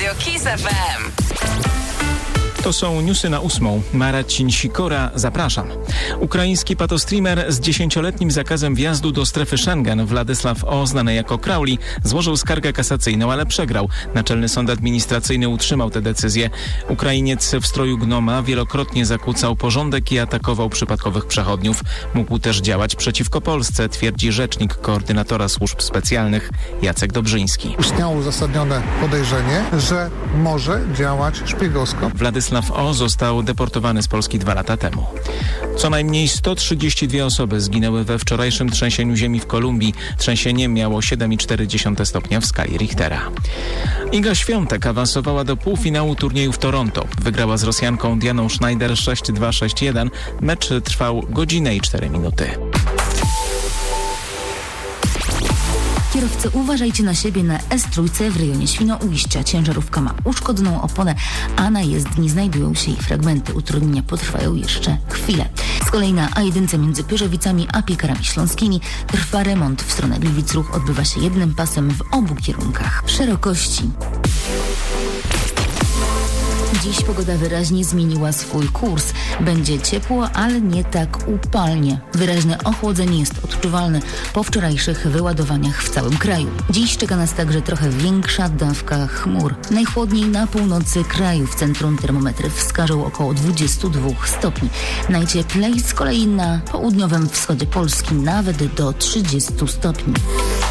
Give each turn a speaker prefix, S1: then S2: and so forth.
S1: Radio KISS FM.
S2: To są newsy na 8. Marcin Sikora, zapraszam. Ukraiński patostreamer z 10-letnim zakazem wjazdu do strefy Schengen, Władysław O., znany jako Crowley, złożył skargę kasacyjną, ale przegrał. Naczelny Sąd Administracyjny utrzymał tę decyzję. Ukrainiec w stroju gnoma wielokrotnie zakłócał porządek i atakował przypadkowych przechodniów. Mógł też działać przeciwko Polsce, twierdzi rzecznik koordynatora służb specjalnych Jacek Dobrzyński.
S3: Istniało uzasadnione podejrzenie, że może działać szpiegowsko.
S2: Władysław O. został deportowany z Polski 2 lata temu. Co najmniej 132 osoby zginęły we wczorajszym trzęsieniu ziemi w Kolumbii. Trzęsienie miało 7,4 stopnia w skali Richtera. Iga Świątek awansowała do półfinału turnieju w Toronto. Wygrała z Rosjanką Dianą Schneider 6-2, 6-1. Mecz trwał godzinę i 4 minuty.
S4: Kierowcy, uważajcie na siebie na S3 w rejonie Świnoujścia. Ciężarówka ma uszkodzoną oponę, a na jezdni znajdują się jej fragmenty. Utrudnienia potrwają jeszcze chwilę. Z kolei na A1 między Pyrzewicami a Piekarami Śląskimi trwa remont. W stronę Gliwic ruch odbywa się jednym pasem w obu kierunkach. Szerokości. Dziś pogoda wyraźnie zmieniła swój kurs. Będzie ciepło, ale nie tak upalnie. Wyraźne ochłodzenie jest odczuwalne po wczorajszych wyładowaniach w całym kraju. Dziś czeka nas także trochę większa dawka chmur. Najchłodniej na północy kraju. W centrum termometry wskażą około 22 stopni. Najcieplej z kolei na południowym wschodzie Polski nawet do 30 stopni.